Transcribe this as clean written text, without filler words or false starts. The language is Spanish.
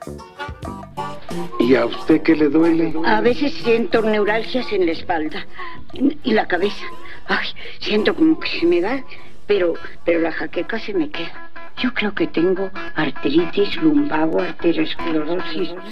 ¿Y a usted qué le duele? A veces siento neuralgias en la espalda y la cabeza. Ay, siento como que se me da, pero la jaqueca se me queda. Yo creo que tengo artritis lumbago, arteriosclerosis.